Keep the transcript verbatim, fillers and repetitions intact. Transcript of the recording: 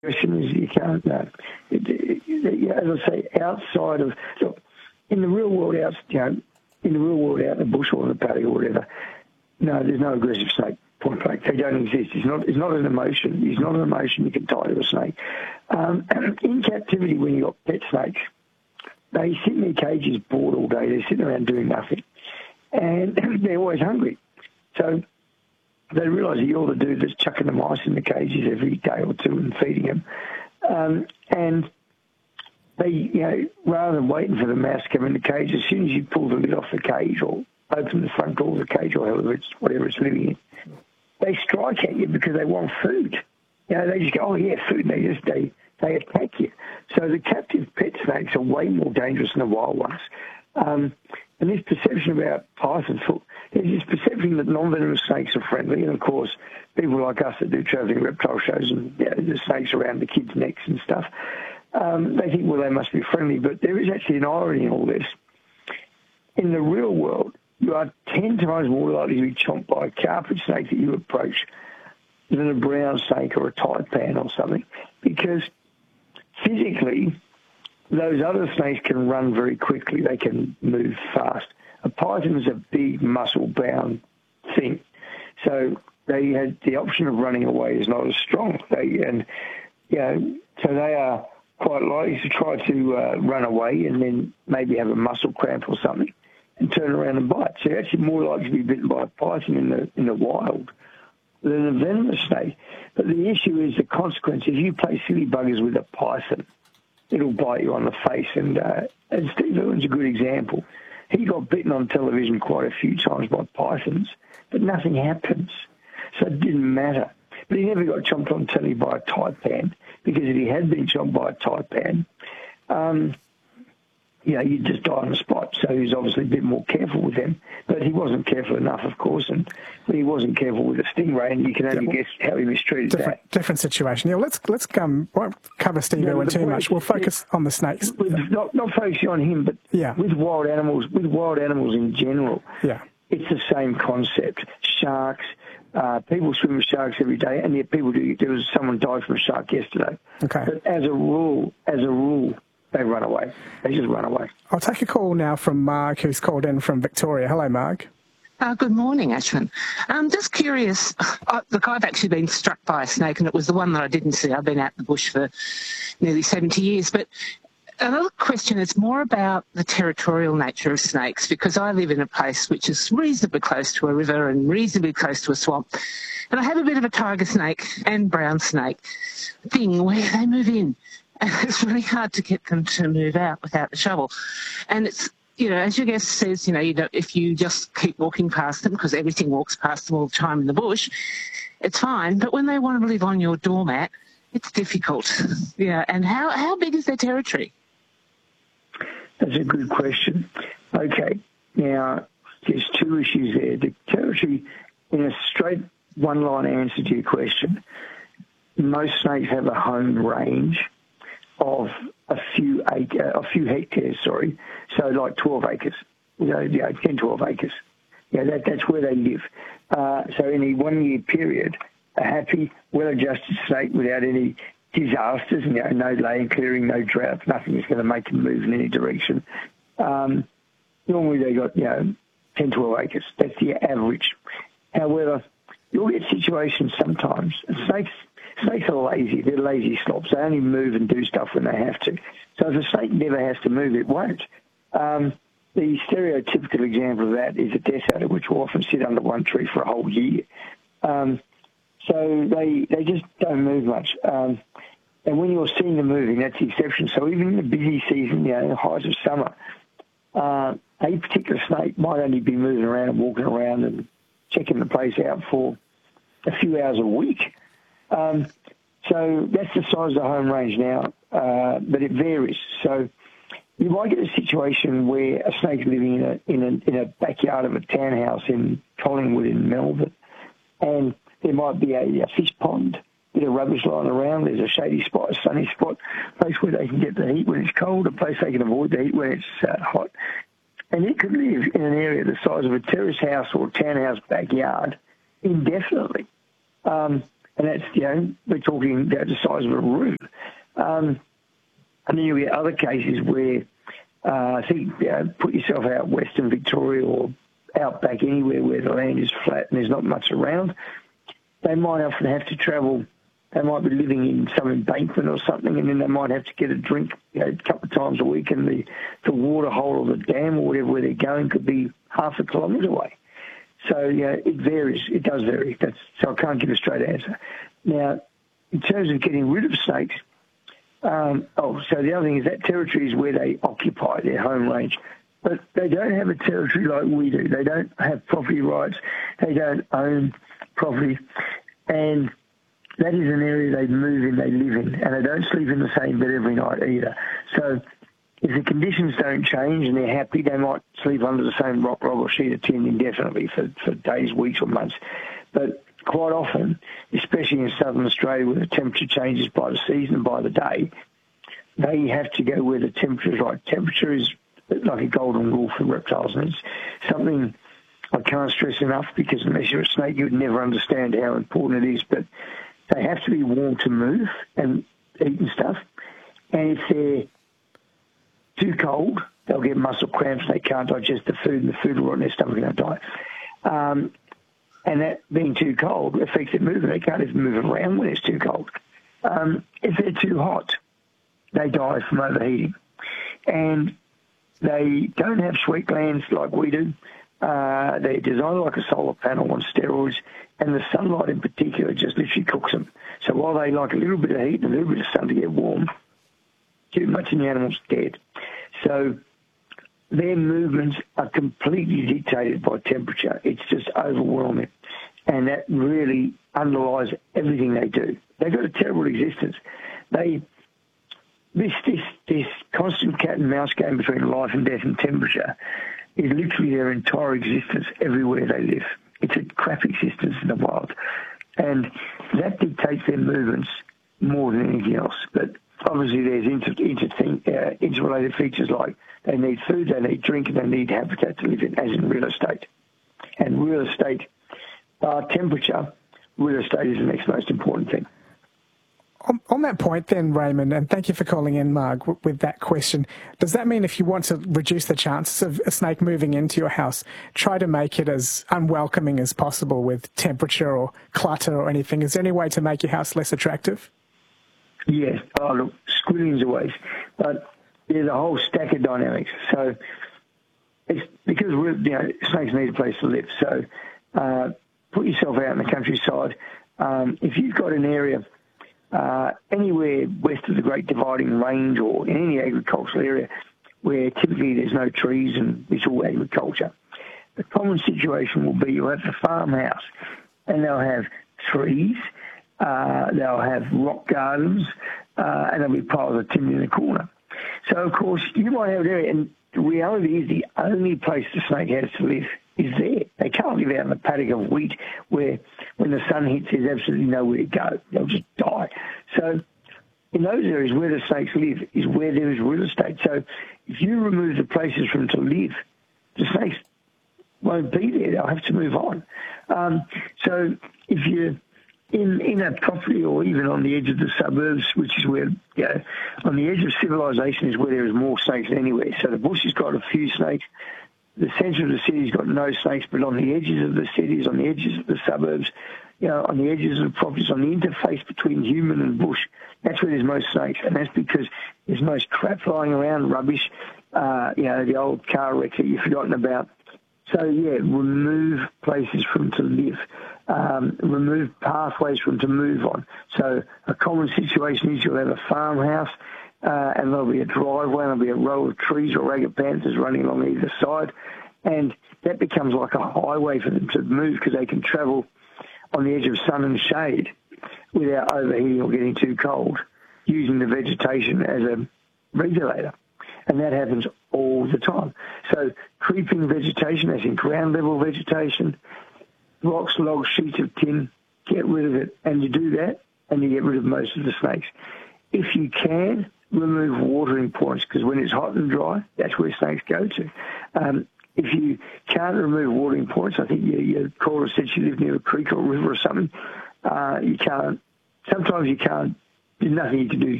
question is you can't know. It, it, it, as I say, outside of look, in the real world, out you know, in the real world, out in the bush or in the paddock or whatever, no, there's no aggressive snake. Point blank, they don't exist. It's not. It's not an emotion. It's not an emotion you can tie to a snake. Um, in captivity, when you got pet snakes, they sit in their cages bored all day. They're sitting around doing nothing, and they're always hungry. So they realise that you're the dude that's chucking the mice in the cages every day or two and feeding them. Um, and they, you know, rather than waiting for the mouse to come in the cage, as soon as you pull the lid off the cage or open the front door of the cage or however it's, whatever it's living in, they strike at you because they want food. You know, they just go, oh, yeah, food, and they just, they, they attack you. So the captive pet snakes are way more dangerous than the wild ones. Um, and this perception about pythons, there's this perception that non-venomous snakes are friendly, and of course, people like us that do travelling reptile shows and you know, the snakes around the kids' necks and stuff, um, they think, well, they must be friendly, but there is actually an irony in all this. In the real world, you are ten times more likely to be chomped by a carpet snake that you approach than a brown snake or a taipan or something, because physically, those other snakes can run very quickly. They can move fast. A python is a big, muscle-bound thing. So they had the option of running away is not as strong. They and you know, so they are quite likely to try to uh, run away and then maybe have a muscle cramp or something and turn around and bite. So you're actually more likely to be bitten by a python in the in the wild than a venomous snake. But the issue is the consequence. If you play silly buggers with a python, it'll bite you on the face. And, uh, and Steve Irwin's a good example. He got bitten on television quite a few times by pythons, but nothing happens. So it didn't matter. But he never got chomped on telly by a taipan, because if he had been chomped by a taipan, um, you know, you'd just die on the spot. So he was obviously a bit more careful with them. But he wasn't careful enough, of course, and he wasn't careful with a stingray, and you can only yeah, well, guess how he mistreated different, that. Different situation. Yeah, let's let's um, won't cover Steve Irwin no, too much. We'll focus yeah, on the snakes. Not, not focusing on him, but yeah. with wild animals, with wild animals in general, yeah. it's the same concept. Sharks, uh, people swim with sharks every day, and yet people do. There was someone died from a shark yesterday. Okay. But as a rule, as a rule, they run away. They just run away. I'll take a call now from Mark, who's called in from Victoria. Hello, Mark. Uh, good morning, Ashwin. I'm just curious. Uh, look, I've actually been struck by a snake, and it was the one that I didn't see. I've been out in the bush for nearly seventy years. But another question is more about the territorial nature of snakes, because I live in a place which is reasonably close to a river and reasonably close to a swamp. And I have a bit of a tiger snake and brown snake thing where they move in. And it's really hard to get them to move out without the shovel. And it's, you know, as your guest says, you know, you don't, if you just keep walking past them, because everything walks past them all the time in the bush, it's fine. But when they want to live on your doormat, it's difficult. Yeah. And how, how big is their territory? That's a good question. Okay. Now, there's two issues there. The territory, in a straight one-line answer to your question, most snakes have a home range of a few acre, a few hectares, sorry, so like twelve acres, you know, you know ten, twelve acres. Yeah, that, that's where they live. Uh, so in a one-year period, a happy, well-adjusted snake without any disasters, you know, no laying clearing, no drought, nothing is going to make them move in any direction. Um, normally they got, you know, ten, twelve acres. That's the average. However, you'll get situations sometimes, snakes, Snakes are lazy. They're lazy slobs. They only move and do stuff when they have to. So if a snake never has to move, it won't. Um, the stereotypical example of that is a death adder, which will often sit under one tree for a whole year. Um, so they they just don't move much. Um, and when you're seeing them moving, that's the exception. So even in the busy season, you know, the height of summer, uh, a particular snake might only be moving around and walking around and checking the place out for a few hours a week. Um, so that's the size of the home range now, uh, but it varies. So you might get a situation where a snake's living in a, in a in a backyard of a townhouse in Collingwood in Melbourne, and there might be a, a fish pond, a bit of rubbish lying around. There's a shady spot, a sunny spot, a place where they can get the heat when it's cold, a place they can avoid the heat when it's uh, hot. And it could live in an area the size of a terrace house or townhouse backyard indefinitely. Um, And that's, you know, we're talking about the size of a room. Um, and then you'll get other cases where, uh, I think, you know, put yourself out Western Victoria or out back anywhere where the land is flat and there's not much around. They might often have to travel. They might be living in some embankment or something, and then they might have to get a drink, you know, a couple of times a week, and the, the water hole or the dam or whatever where they're going could be half a kilometre away. So, you know, it varies. It does vary. That's, so I can't give a straight answer. Now, in terms of getting rid of snakes, um, oh, so the other thing is that territory is where they occupy their home range. But they don't have a territory like we do. They don't have property rights. They don't own property. And that is an area they move in, they live in, and they don't sleep in the same bed every night either. So if the conditions don't change and they're happy, they might sleep under the same rock, log or sheet of tin indefinitely for, for days, weeks or months. But quite often, especially in southern Australia where the temperature changes by the season and by the day, they have to go where the temperature is right. Temperature is like a golden rule for reptiles, and it's something I can't stress enough because unless you're a snake, you would never understand how important it is. But they have to be warm to move and eat and stuff. And if they're too cold, they'll get muscle cramps. They can't digest the food, and the food will rot in their stomach and they'll die. Um, and that being too cold affects their movement. They can't even move around when it's too cold. Um, if they're too hot, they die from overheating. And they don't have sweat glands like we do. Uh, they're designed like a solar panel on steroids, and the sunlight in particular just literally cooks them. So while they like a little bit of heat and a little bit of sun to get warm, too much and the animal's dead. So their movements are completely dictated by temperature. It's just overwhelming. And that really underlies everything they do. They've got a terrible existence. They this this this constant cat and mouse game between life and death and temperature is literally their entire existence everywhere they live. It's a crap existence in the wild. And that dictates their movements more than anything else. But obviously there's inter, inter, uh, interrelated features like they need food, they need drink, and they need habitat to live in, as in real estate. And real estate, uh, temperature, real estate is the next most important thing. On, on that point then, Raymond, and thank you for calling in, Marg, w- with that question, does that mean if you want to reduce the chances of a snake moving into your house, try to make it as unwelcoming as possible with temperature or clutter or anything? Is there any way to make your house less attractive? Yes. Oh, look, squillions of ways. But there's a whole stack of dynamics. So it's because we're, you know, snakes need a place to live. So uh, put yourself out in the countryside. Um, if you've got an area Uh, anywhere west of the Great Dividing Range or in any agricultural area where typically there's no trees and it's all agriculture, the common situation will be you'll have the farmhouse and they'll have trees, uh, they'll have rock gardens, uh, and there'll be piles of timber in the corner. So, of course, you might have an area, and the reality is the only place the snake has to live is there. They can't live out in a paddock of wheat where when the sun hits there's absolutely nowhere to go. They'll just die. So in those areas where the snakes live is where there is real estate. So if you remove the places for them to live, the snakes won't be there. They'll have to move on. Um, so if you're in, in a property or even on the edge of the suburbs, which is where, you know, on the edge of civilization is where there is more snakes than anywhere. So the bush has got a few snakes. The centre of the city's got no snakes, but on the edges of the cities, on the edges of the suburbs, you know, on the edges of the properties, on the interface between human and bush, that's where there's most snakes. And that's because there's most crap lying around, rubbish, uh, you know, the old car wrecks that you've forgotten about. So, yeah, remove places for them to live. Um, remove pathways for them to move on. So a common situation is you'll have a farmhouse, Uh, and there'll be a driveway, and there'll be a row of trees or ragged panthers running along either side, and that becomes like a highway for them to move because they can travel on the edge of sun and shade without overheating or getting too cold, using the vegetation as a regulator. And that happens all the time. So creeping vegetation, as in ground level vegetation, rocks, logs, sheets of tin, get rid of it, and you do that, and you get rid of most of the snakes. If you can, remove watering points, because when it's hot and dry, that's where snakes go to. Um, if you can't remove watering points, I think your, your caller said she lived near a creek or a river or something, Uh, you can't. Sometimes you can't. There's nothing you can do